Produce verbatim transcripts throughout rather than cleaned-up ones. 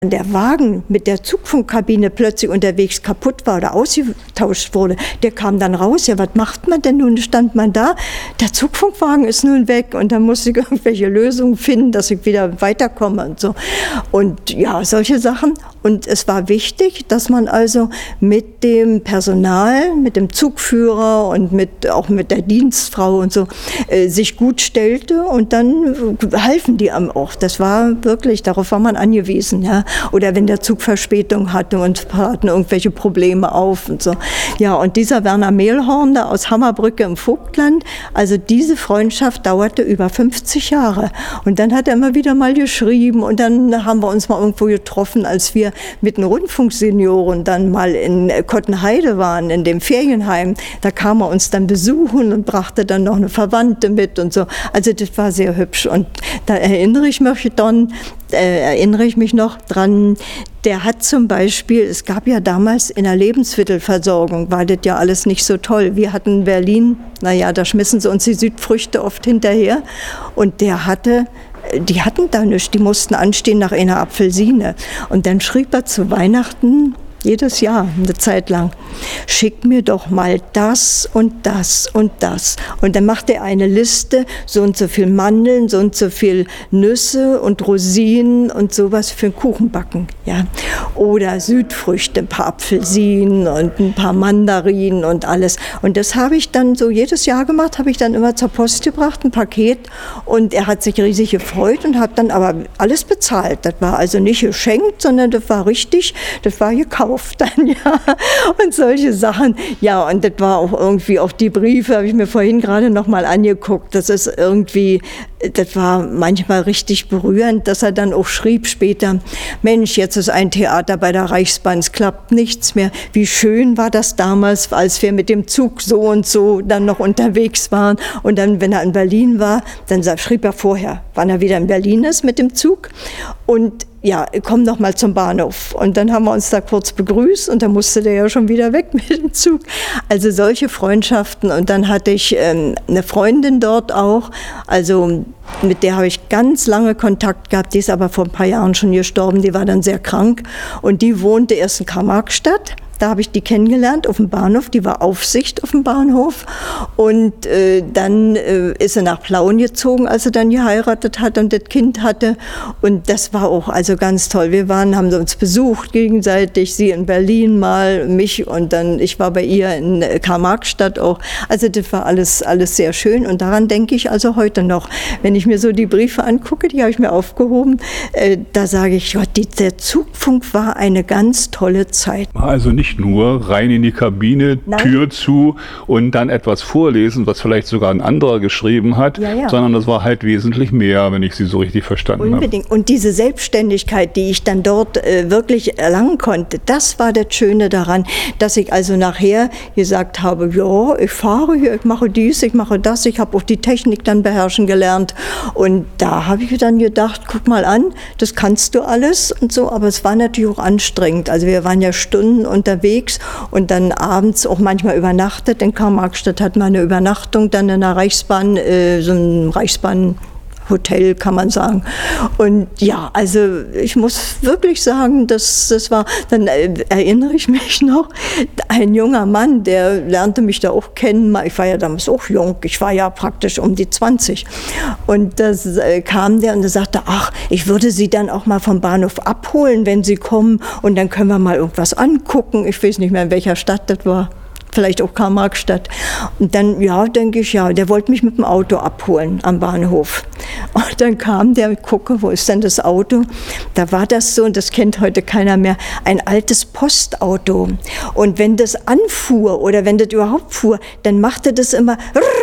der Wagen mit der Zugfunkkabine plötzlich unterwegs kaputt war oder ausgetauscht wurde, der kam dann raus. Ja, was macht man denn nun? Stand man da, der Zugfunkwagen ist nun weg und dann musste ich irgendwelche Lösungen finden, dass ich wieder weiterkomme und so. Und ja, solche Sachen. Und es war wichtig, dass man also mit dem Personal, mit dem Zugführer und mit, auch mit der Dienstfrau und so äh, sich gut stellte und dann halfen die einem auch. Das war wirklich, darauf war man angewiesen, ja. Oder wenn der Zug Verspätung hatte und hatten irgendwelche Probleme auf und so. Ja, und dieser Werner Mehlhorn da aus Hammerbrücke im Vogtland, also diese Freundschaft dauerte über fünfzig Jahre. Und dann hat er immer wieder mal geschrieben und dann haben wir uns mal irgendwo getroffen, als wir mit den Rundfunksenioren dann mal in Kottenheide waren, in dem Ferienheim. Da kam er uns dann besuchen und brachte dann noch eine Verwandte mit und so. Also das war sehr hübsch. Und da erinnere ich mich dann, äh, erinnere ich mich noch dran, der hat zum Beispiel, es gab ja damals in der Lebensmittelversorgung, war das ja alles nicht so toll. Wir hatten in Berlin, naja, da schmissen sie uns die Südfrüchte oft hinterher. Und der hatte Die hatten da nichts, die mussten anstehen nach einer Apfelsine. Und dann schrieb er zu Weihnachten, jedes Jahr, eine Zeit lang, schick mir doch mal das und das und das. Und dann macht er eine Liste, so und so viel Mandeln, so und so viel Nüsse und Rosinen und sowas für einen Kuchenbacken. Ja. Oder Südfrüchte, ein paar Apfelsinen und ein paar Mandarinen und alles. Und das habe ich dann so jedes Jahr gemacht, habe ich dann immer zur Post gebracht, ein Paket. Und er hat sich riesig gefreut und hat dann aber alles bezahlt. Das war also nicht geschenkt, sondern das war richtig, das war gekauft. Dann, ja, und solche Sachen. Ja, und das war auch irgendwie, auch die Briefe habe ich mir vorhin gerade noch mal angeguckt. Das ist irgendwie, das war manchmal richtig berührend, dass er dann auch schrieb später, Mensch, jetzt ist ein Theater bei der Reichsbahn, es klappt nichts mehr. Wie schön war das damals, als wir mit dem Zug so und so dann noch unterwegs waren. Und dann, wenn er in Berlin war, dann schrieb er vorher, wann er wieder in Berlin ist mit dem Zug. Und ja, komm doch mal zum Bahnhof. Und dann haben wir uns da kurz begrüßt und dann musste der ja schon wieder weg mit dem Zug. Also solche Freundschaften. Und dann hatte ich ähm, eine Freundin dort auch, also mit der habe ich ganz lange Kontakt gehabt, die ist aber vor ein paar Jahren schon gestorben, die war dann sehr krank und die wohnte erst in Karl-Marx-Stadt. Da habe ich die kennengelernt auf dem Bahnhof, die war Aufsicht auf dem Bahnhof und äh, dann äh, ist sie nach Plauen gezogen, als sie dann geheiratet hat und das Kind hatte und das war auch also ganz toll. Wir waren, haben uns besucht gegenseitig, sie in Berlin mal, mich und dann ich war bei ihr in Karl-Marx-Stadt auch. Also das war alles, alles sehr schön und daran denke ich also heute noch. Wenn ich mir so die Briefe angucke, die habe ich mir aufgehoben, äh, da sage ich, Gott, die, der Zugfunk war eine ganz tolle Zeit. Also nicht nur rein in die Kabine, Nein. Tür zu und dann etwas vorlesen, was vielleicht sogar ein anderer geschrieben hat, ja, ja. sondern das war halt wesentlich mehr, wenn ich Sie so richtig verstanden habe. Unbedingt. Und diese Selbstständigkeit, die ich dann dort äh, wirklich erlangen konnte, das war das Schöne daran, dass ich also nachher gesagt habe, ja, ich fahre hier, ich mache dies, ich mache das, ich habe auch die Technik dann beherrschen gelernt und da habe ich dann gedacht, guck mal an, das kannst du alles und so, aber es war natürlich auch anstrengend, also wir waren ja Stunden unterwegs und dann abends auch manchmal übernachtet. In Karl-Marx-Stadt hat man eine Übernachtung, dann in der Reichsbahn, äh, so ein Reichsbahn Hotel, kann man sagen. Und ja, also ich muss wirklich sagen, das, das war, dann erinnere ich mich noch, ein junger Mann, der lernte mich da auch kennen, ich war ja damals auch jung, ich war ja praktisch um die zwanzig. Und das äh, kam der und der sagte, ach, ich würde Sie dann auch mal vom Bahnhof abholen, wenn Sie kommen und dann können wir mal irgendwas angucken. Ich weiß nicht mehr, in welcher Stadt das war. Vielleicht auch Karl-Marx-Stadt. Und dann, ja, denke ich, ja, der wollte mich mit dem Auto abholen am Bahnhof. Und dann kam der, gucke, wo ist denn das Auto? Da war das so, und das kennt heute keiner mehr, ein altes Postauto. Und wenn das anfuhr oder wenn das überhaupt fuhr, dann machte das immer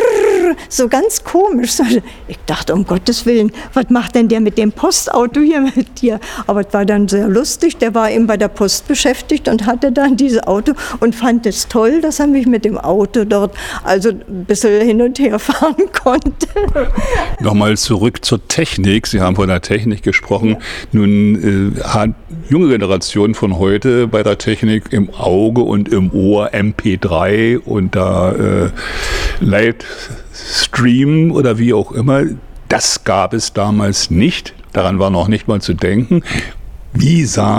so ganz komisch. Ich dachte, um Gottes Willen, was macht denn der mit dem Postauto hier mit dir? Aber es war dann sehr lustig, der war eben bei der Post beschäftigt und hatte dann dieses Auto und fand es toll, dass er mich mit dem Auto dort also ein bisschen hin und her fahren konnte. Nochmal zurück zur Technik. Sie haben von der Technik gesprochen. Ja. Nun äh, hat junge Generation von heute bei der Technik im Auge und im Ohr M P drei und da äh, Livestream oder wie auch immer. Das gab es damals nicht. Daran war noch nicht mal zu denken. Wie sah